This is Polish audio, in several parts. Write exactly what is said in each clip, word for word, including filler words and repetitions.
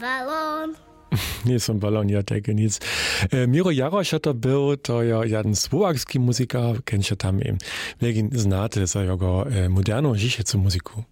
balon. Nie som balon, ja tege nic. E, Miro Jaroš to był, to ja jeden słowacki muzyka, kencie tam im. Wegin znate za jego e, moderną, dzisiejszą muzyku.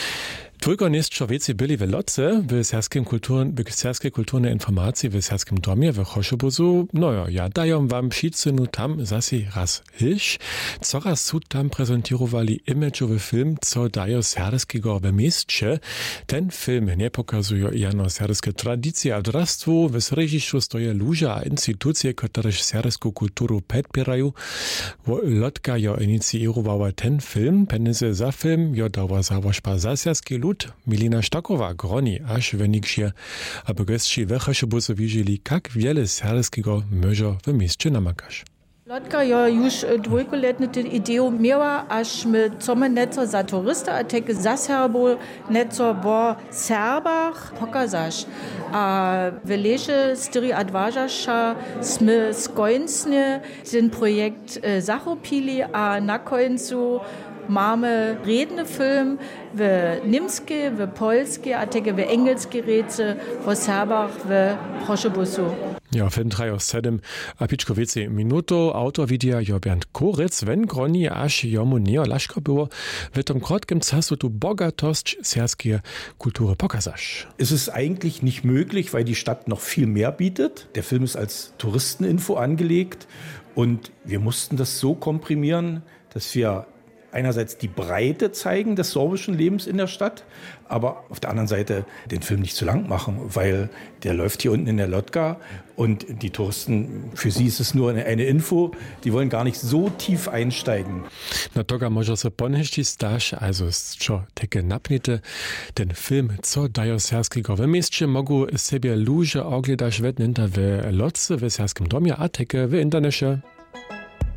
Tylko nie człowiecy byli w Lotce, w serskim kulturn, w serskiej kulturnej informacji w serskim domie w Choszobuzu. No ja, ja daję wam wszyscy tam zase raz hisz. Coraz su tam prezentowali imageowy film, co daje serskiego w mieście. Ten film nie pokazuje jano serskie tradycje a drastwo. W središću stoje ludzie a instytucje, które serską kulturu podpierają. Lotka jo inicjowała ten film. Penize za film jo dała założba za serski lud. Milina Štaková groni až venikšie, aby gości w Choszobuzu widzieli, jak wiele serskiego może w mieście namakasz. Lotka ja już dwójkoletnie tę ideę miała, aż my chcemy nieco za turysta, a tak za Serbo nieco bo Serbach pokazać. A w lesie styri adważasza sme skończnie ten projekt zachopili, a na końcu mamy redny film w niemskie, w polskie, a także w engelskie rece o Serbach w Choszobuzu. Ja, film trajo sedem a pičko więcej minuto. Autor widea jo Bernd Koritz, wenn groni aż jomu neo laszko było, w tym krótkim czasu tu bogatość serskiej kultury pokazasz. Es ist eigentlich nicht möglich, weil die Stadt noch viel mehr bietet. Der Film ist als Touristeninfo angelegt und wir mussten das so komprimieren, dass wir einerseits die Breite zeigen des sorbischen Lebens in der Stadt, aber auf der anderen Seite den Film nicht zu lang machen, weil der läuft hier unten in der Lotka und die Touristen, für sie ist es nur eine, eine Info, die wollen gar nicht so tief einsteigen. Na toga może se ponheści staš, also čo teke napnite, ten film, co dajo serskiego w mieście, mogu sobie ludzie ogledać w w Lotce, w serskim domie, a teke w internecie.